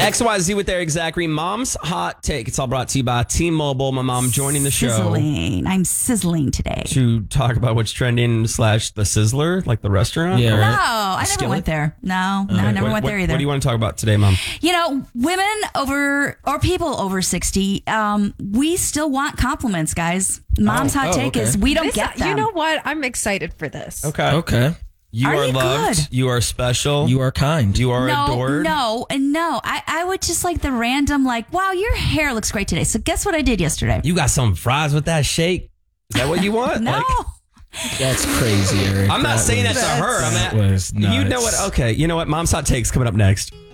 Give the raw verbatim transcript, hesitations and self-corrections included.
X Y Z with Eric Zachary. Mom's Hot Take. It's all brought to you by T-Mobile. My mom joining the show. Sizzling. I'm sizzling today. To talk about what's trending slash the Sizzler, like the restaurant? Yeah, No, right. I never Skillet? went there. No, no, I never what, went what- there either. What do you want to talk about today, Mom? You know, women over or people over sixty, um, we still want compliments, guys. Mom's Oh, hot oh, take okay. is we don't This- get them. You know what? I'm excited for this. Okay. Okay. You Are are, you loved. good? You are special. You are kind. You are no, adored. no, and no. I, I would just like the random, like, wow, your hair looks great today. So guess what I did yesterday? You got some fries with that shake. Is that what you want? no. Like, That's crazy, Eric. I'm not saying that was- to her. I'm that at, was you know nuts. what? Okay. You know what? Mom's Hot Take's coming up next.